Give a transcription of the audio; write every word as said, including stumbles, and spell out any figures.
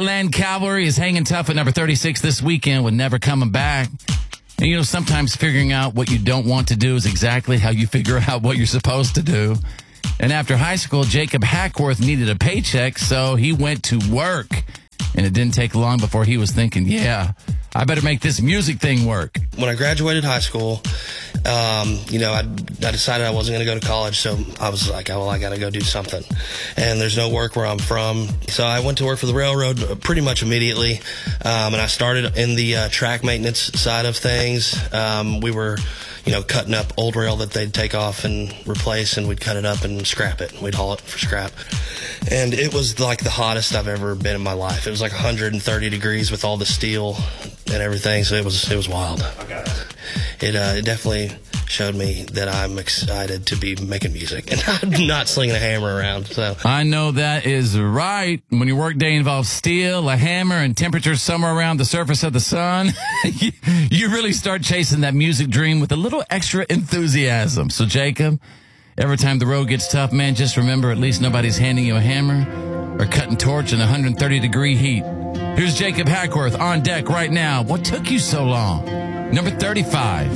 Heartland Cavalry is hanging tough at number thirty-six this weekend with Never Coming Back. And, you know, sometimes figuring out what you don't want to do is exactly how you figure out what you're supposed to do. And after high school, Jacob Hackworth needed a paycheck, so he went to work. And it didn't take long before he was thinking, yeah, I better make this music thing work. When I graduated high school, um, you know, I, I decided I wasn't going to go to college, so I was like, oh, well, I got to go do something. And there's no work where I'm from. So I went to work for the railroad pretty much immediately, um, and I started in the uh, track maintenance side of things. Um, we were, you know, cutting up old rail that they'd take off and replace, and we'd cut it up and scrap it. We'd haul it for scrap. And it was like the hottest I've ever been in my life. It was like one hundred thirty degrees with all the steel and everything, so it was it was wild. Okay. It uh, it definitely showed me that I'm excited to be making music and I'm not slinging a hammer around. So I know that is right. When your workday involves steel, a hammer, and temperatures somewhere around the surface of the sun, you, you really start chasing that music dream with a little extra enthusiasm. So, Jacob, every time the road gets tough, man, just remember at least nobody's handing you a hammer or cutting torch in one hundred thirty degree heat. Here's Jacob Hackworth on deck right now. What took you so long? Number thirty-five.